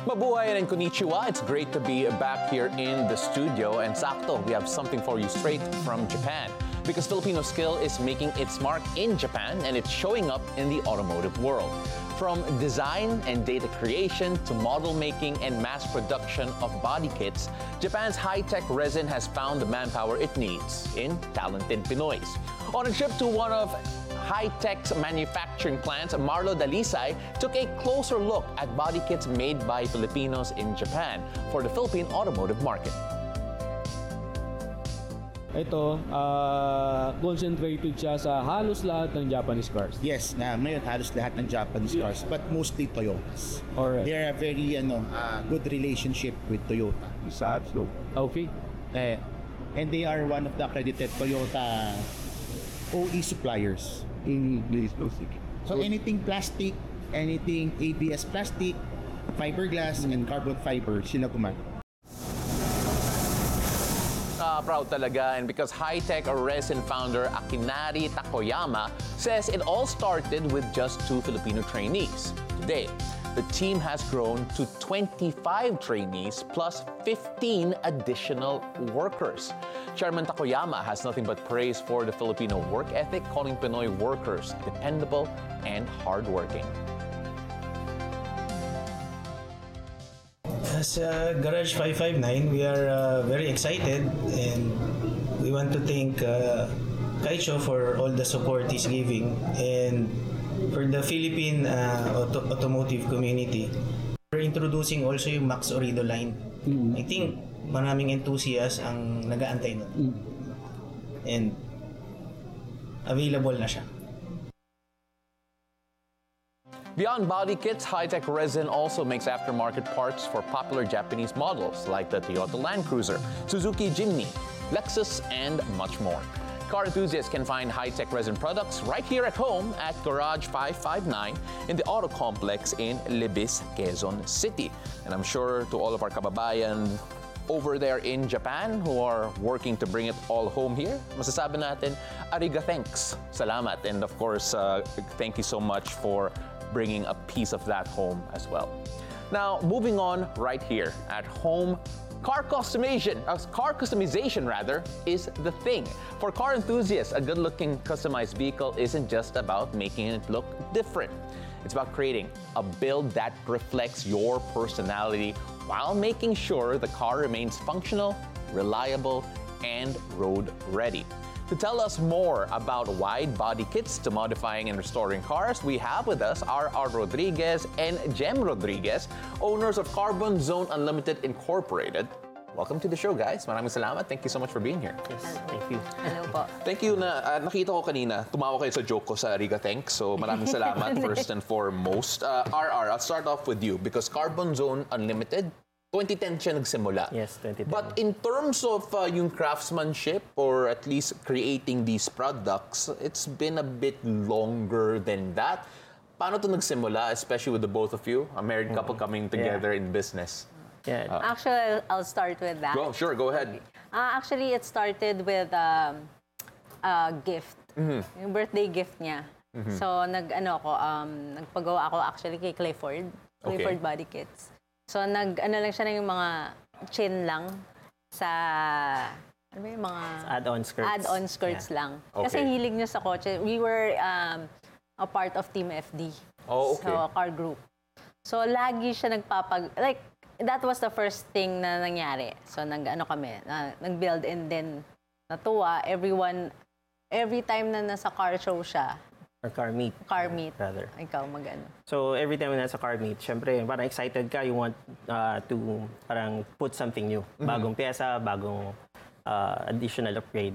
Mabuhay and konnichiwa. It's great to be back here in the studio. And sakto, we have something for you straight from Japan. Because Filipino skill is making its mark in Japan and it's showing up in the automotive world. From design and data creation to model making and mass production of body kits, Japan's high-tech resin has found the manpower it needs in talented Pinoys. On a trip to one of high-tech's manufacturing plants, Marlo Dalisay took a closer look at body kits made by Filipinos in Japan for the Philippine automotive market. Ito, concentrated siya sa halos lahat ng Japanese cars. Yes, ngayon halos lahat ng Japanese cars, but mostly Toyotas. Alright. They are a very good relationship with Toyota. Okay. And they are one of the accredited Toyota OE suppliers. So anything plastic, anything ABS plastic, fiberglass, and carbon fiber, sila gumagawa. Proud talaga, and because high-tech resin founder Akinari Takoyama says it all started with just 2 Filipino trainees. Today, the team has grown to 25 trainees plus 15 additional workers. Chairman Takoyama has nothing but praise for the Filipino work ethic, calling Pinoy workers dependable and hardworking. As Garage 559, we are very excited and we want to thank Kaicho for all the support he's giving and for the Philippine automotive community. We're introducing also yung Max Orido line. I think maraming enthusiasts ang nag-aantay nun. And available na siya. Beyond body kits, high-tech resin also makes aftermarket parts for popular Japanese models like the Toyota Land Cruiser, Suzuki Jimny, Lexus, and much more. Car enthusiasts can find high-tech resin products right here at home at Garage 559 in the Auto Complex in Libis, Quezon City. And I'm sure to all of our kababayan over there in Japan who are working to bring it all home here, masasabi natin, ariga thanks, salamat, and of course, thank you so much for bringing a piece of that home as well. Now, moving on right here at home, car customization is the thing. For car enthusiasts, a good-looking customized vehicle isn't just about making it look different. It's about creating a build that reflects your personality while making sure the car remains functional, reliable, and road-ready. To tell us more about wide body kits to modifying and restoring cars, we have with us R. Rodriguez and Jem Rodriguez, owners of Carbon Zone Unlimited Incorporated. Welcome to the show, guys. Maraming salamat. Thank you so much for being here. Yes, thank you. Hello po. Thank you na nakita ko kanina, tumawa kayo sa joke ko sa Riga Thanks. So maraming salamat first and foremost. RR, I'll start off with you because Carbon Zone Unlimited, 2010 siya nagsimula. Yes, 2010. But in terms of yung craftsmanship or at least creating these products, it's been a bit longer than that. Paano to nagsimula, especially with the both of you, a married couple coming together in business? Yeah. Actually, I'll start with that. Go ahead. Actually, it started with a gift. Yung birthday gift niya. So, nagpagawa ako actually kay Clifford. Clifford Body Kits. So, lang siya ng mga chin lang sa, ano ba yung mga... Add-on skirts. Add-on skirts lang. Okay. Kasi hilig niya sa kotse. We were a part of Team FD. Oh, okay. So, car group. So, lagi siya that was the first thing na nangyari. So, nag-build and then natuwa. Every time na nasa car show siya, Or car meet. rather. Ikaw mag-ano. So every time na nasa car meet, syempre parang excited ka, you want to parang put something new. Bagong pyesa, bagong additional upgrade.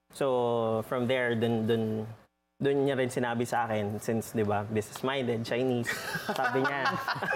So from there, dun niya rin sinabi sa akin, since, di ba, business-minded, Chinese, sabi niya.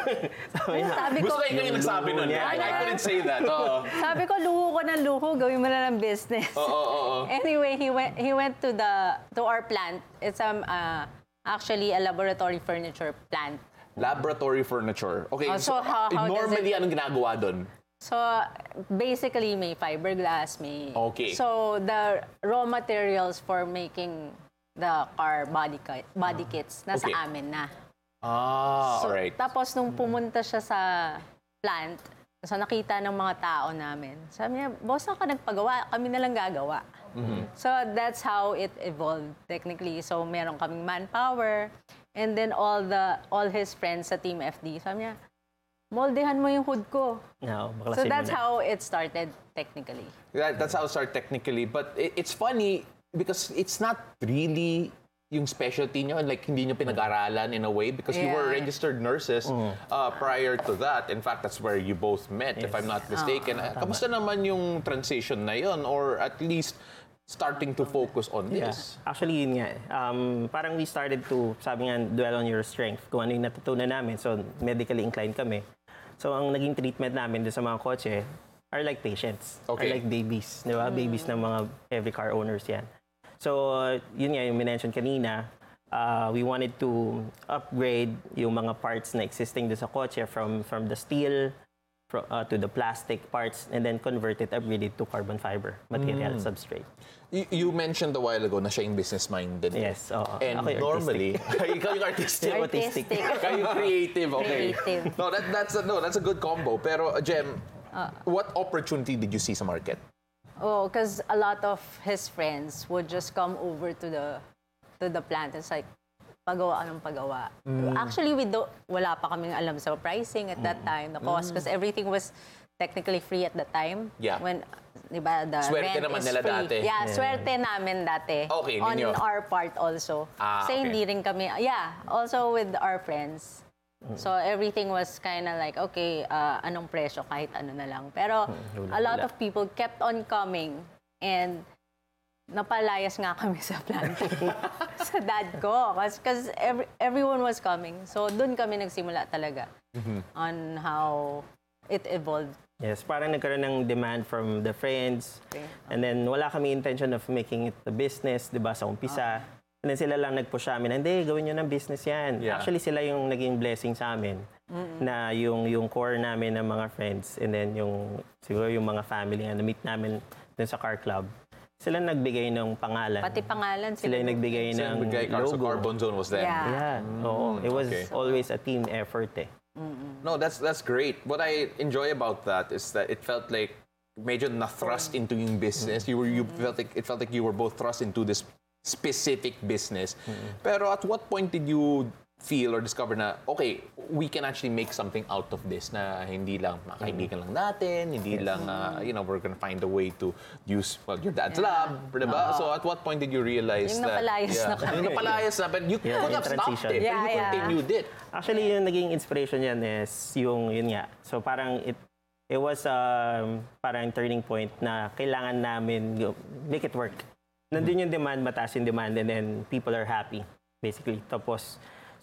Sabi ko, Gusto kayo yung nagsabi nun. I couldn't say that. sabi ko, luho ko ng luho, gawin mo na ng business. Anyway, he went to our plant. It's actually a laboratory furniture plant. Laboratory furniture. Okay, so how normally, does it... anong ginagawa dun? So, basically, may fiberglass, may... Okay. So, the raw materials for making the car body kits, nasa amin na. Ah, So, alright. tapos nung pumunta siya sa plant. So nakita ng mga tao namin. Sabi niya, boss, saan ka nagpagawa? Kami na lang gagawa. So that's how it evolved technically. So meron kaming manpower. And then all his friends sa Team FD, sabi niya, moldehan mo yung hood ko. No, So that's how it started technically. That's how it started technically. But it's funny because it's not really yung specialty nyo, like hindi nyo pinag-aralan in a way because you were registered nurses prior to that. In fact, that's where you both met, if I'm not mistaken. Kamusta naman yung transition na yun? Or at least starting to focus on this? Actually, yun nga. Parang we started to, sabi nga, dwell on your strength. Kung ano yung natutunan namin. So, medically inclined kami. So, ang naging treatment namin doon sa mga kotse are like patients. Okay. Are like babies. Di ba? Babies ng mga every car owners yan. So, yun nga yung minention kanina. We wanted to upgrade yung mga parts na existing doon sa kotse from the steel to the plastic parts and then convert it, upgrade it to carbon fiber material substrate. You mentioned a while ago na siya yung business-minded. Yes, oo. And Ako yung normally, ikaw yung artistic. Artistic. Kayo creative, okay. Creative. No, that's a good combo. Pero, Jem, what opportunity did you see sa market? Oh, because a lot of his friends would just come over to the plant. It's like, pagawa anong pagawa. Actually, wala pa kaming alam sa pricing at that time, the cost, because everything was technically free at the time. Yeah. When, di ba, the Swerte rent naman is nila free. dati. Yeah, swerte namin dati. Okay, on ninyo. our part also. Kasi okay. hindi rin kami, also with our friends. So everything was kind of like, okay, anong presyo, kahit ano na lang. Pero a lot of people kept on coming and napalayas nga kami sa plant sa dad ko. Because everyone was coming. So doon kami nagsimula talaga on how it evolved. Yes, parang nagkaroon ng demand from the friends. Okay. And then wala kami intention of making it a business, 'di ba, sa umpisa. And then sila lang nag-push sa amin, hindi, gawin nyo ng business yan. Yeah. Actually, sila yung naging blessing sa amin. Na yung core namin ng mga friends and then siguro yung mga family na meet namin dun sa car club. Sila nagbigay ng pangalan. Pati pangalan Sila yung nagbigay ng So logo. Carbon Zone was there. Yeah. Oo. It was okay. always a team effort eh. No, that's great. What I enjoy about that is that it felt like medyo na-thrust into yung business. It felt like you were both thrust into this specific business. Pero at what point did you feel or discover na, okay, we can actually make something out of this na hindi lang makaibigan lang natin, hindi lang, we're gonna find a way to use, your dad's lab, diba? So at what point did you realize Yung that... napalayas na kami. Yung napalayas na, but you could yung have stopped transition. it, but you continued it. Actually, yung naging inspiration yan is yun nga. So parang it was parang turning point na kailangan namin make it work. Nandun yung demand, mataas yung demand, and then people are happy, basically. Tapos,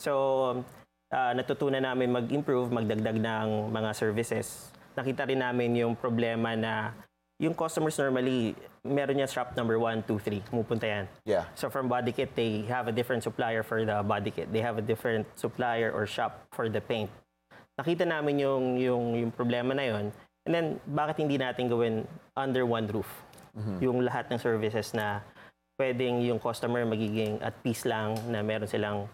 natutunan namin mag-improve, magdagdag ng mga services. Nakita rin namin yung problema na yung customers normally, meron niya shop number 1, 2, 3, pumupunta yan. Yeah. So from body kit, they have a different supplier for the body kit. They have a different supplier or shop for the paint. Nakita namin yung problema na yon. And then, bakit hindi natin gawin under one roof? Yung lahat ng services na pwedeng yung customer magiging at peace lang na meron silang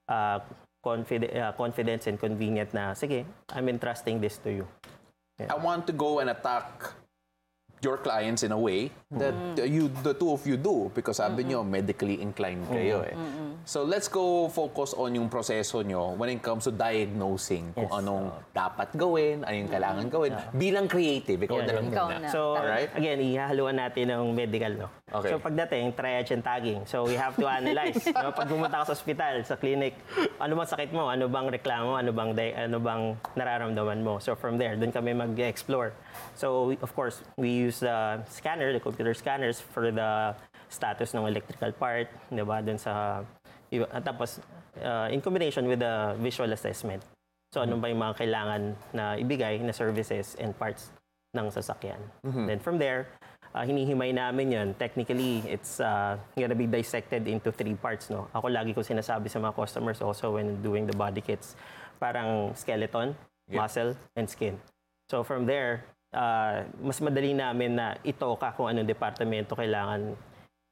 confidence and convenient na, sige, I'm entrusting this to you. I want to go and attack your clients in a way that the two of you do because sabi nyo, medically inclined kayo eh. So let's go focus on yung proseso nyo when it comes to diagnosing kung anong dapat gawin, ano yung kailangan gawin. Bilang creative, ikaw na lang muna. So, Alright? again, ihahaluan natin ng medical, no? Okay. So, pagdating, triage and tagging. So, we have to analyze. No? Pag pumunta ka sa ospital, sa clinic, ano bang sakit mo? Ano bang reklamo? Ano bang nararamdaman mo? So, from there, dun kami mag-explore. So, of course, we use the scanner, the computer scanners for the status ng electrical part, di ba? Dun sa... Tapos, in combination with the visual assessment. So, ano ba yung mga kailangan na ibigay na services and parts ng sasakyan. Then from there, hinihimay namin yun. Technically, it's gonna be dissected into 3 parts. No? Ako lagi ko sinasabi sa mga customers also when doing the body kits, parang skeleton, muscle, and skin. So from there, mas madali namin na itoka kung anong departamento kailangan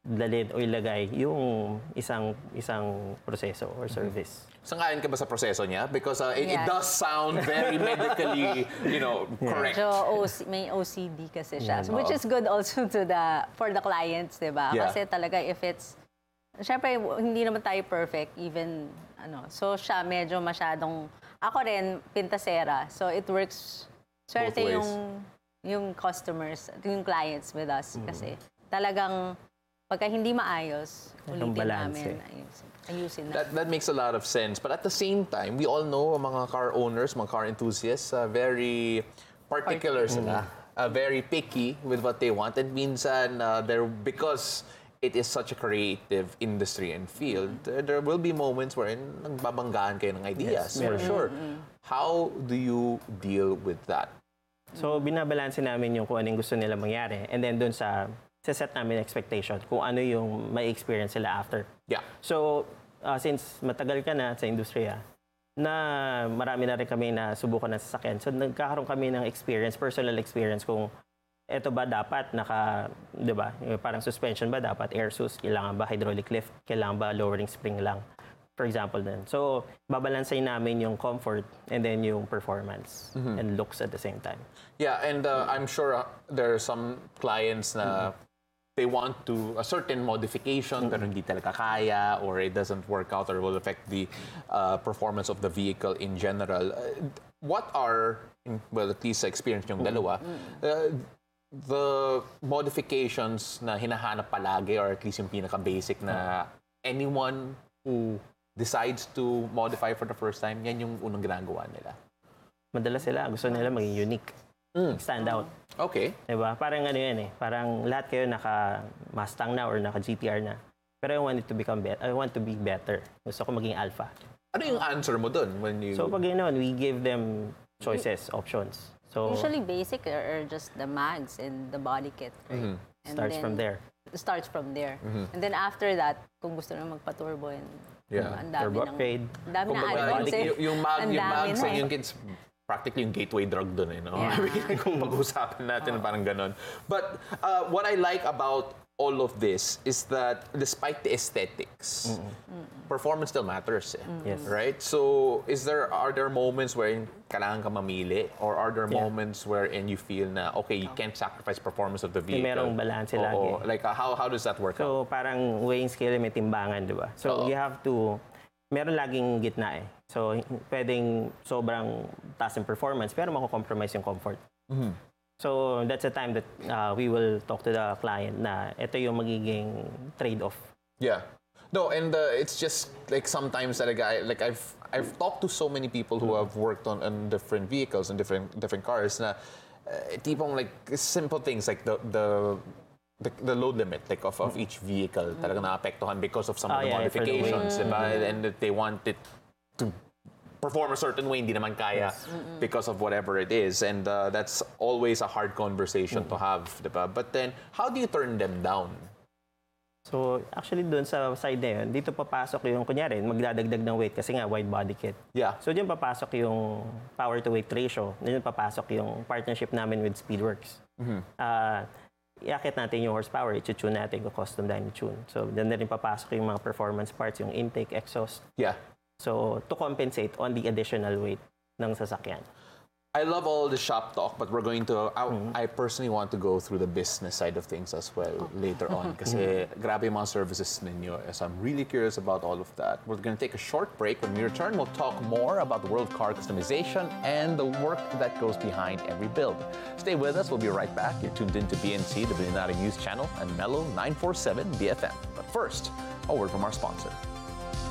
dalhin o ilagay yung isang proseso or service. Sangayon ka ba sa proseso niya? Because it Yeah. does sound very medically, correct. Medyo may OCD kasi siya. So, which is good also for the clients, di ba? Yeah. Kasi talaga if it's, syempre hindi naman tayo perfect, even, so siya medyo masyadong, ako rin, pintasera. So it works, swerte ways. yung customers, yung clients with us. Kasi talagang, pagka hindi maayos, Yung ulitin balance, namin, ayusin namin. That makes a lot of sense. But at the same time, we all know mga car owners, mga car enthusiasts, very particular sila. Very picky with what they want. And minsan, because it is such a creative industry and field, there will be moments wherein nagbabanggaan kayo ng ideas, for sure. How do you deal with that? So, binabalanse namin yung kung anong gusto nila mangyari. And then dun sa set namin expectation kung ano yung may experience sila after. Yeah. So, since matagal ka na sa industriya, na marami na rin kami na subukan ng sasakyan. So, nagkakaroon kami ng experience, personal experience kung eto ba dapat di ba, parang suspension ba dapat air sus, kailangan ba hydraulic lift, kailangan ba lowering spring lang. For example din. So, babalansay namin yung comfort and then yung performance and looks at the same time. Yeah, and I'm sure there are some clients na they want a certain modification pero hindi talaga kaya or it doesn't work out or will affect the performance of the vehicle in general. What are, well, at least sa experience yung dalawa, the modifications na hinahanap palagi or at least yung pinaka-basic na anyone who decides to modify for the first time, yan yung unang ginagawa nila? Madalas sila, gusto nila maging unique. Stand out. Okay. Diba? Parang yan eh. Parang lahat kayo naka-Mustang na or naka-GTR na. Pero I want it to become better. I want to be better. Gusto ko maging alpha. Ano yung answer mo dun when you... So pag ganoon, we give them choices, options. So Usually basic are just the mags and the body kit. Right? And starts then- from there. Starts from there. And then after that, kung gusto na magpa-turbo and Yeah. ang dami Turbo ng... upgrade. Ang dami na Kumbaga, add-ons eh. yung Ang dami mags na and eh. yung kids, practically yung gateway drug dun eh, no? Yeah. I mean, kung pag-usapan natin, parang ganon. But what I like about all of this is that despite the aesthetics, performance still matters eh. Yes. Right? So, are there moments wherein kailangan ka mamili? Or are there moments wherein you feel na, okay, you can't sacrifice performance of the vehicle? merong balance lagi. Oo. Like, how does that work out? So parang weighing scale may timbangan, di ba? So you have to, meron laging gitna eh. So pwedeng sobrang taas yung performance pero mako-compromise yung comfort. So that's the time that we will talk to the client na ito yung magiging trade-off. Yeah. No, and it's just like sometimes I've talked to so many people who have worked on different vehicles and different cars na tipong like simple things like the load limit like of each vehicle talagang naapektuhan because of some of the yeah, for the weight. modifications, diba? And that they want it to perform a certain way, hindi naman kaya because of whatever it is. And that's always a hard conversation to have, diba? But then, how do you turn them down? So actually doon sa side na yun, dito papasok yung, kunyari, magdadagdag ng weight kasi nga wide body kit. Yeah. So diyan papasok yung power to weight ratio. Diyan papasok yung partnership namin with Speedworks. Iakit natin yung horsepower, i-tune natin yung custom dyno tune. So diyan na rin papasok yung mga performance parts, yung intake, exhaust. Yeah. So to compensate on the additional weight ng sasakyan. I love all the shop talk, but we're going to... I personally want to go through the business side of things as well later on. Kasi grabe yung mga services ninyo. So I'm really curious about all of that. We're going to take a short break. When we return, we'll talk more about the world of car customization and the work that goes behind every build. Stay with us. We'll be right back. You're tuned into BNC, the Billionaire News Channel, and Mellow 947 BFM. But first, a word from our sponsor.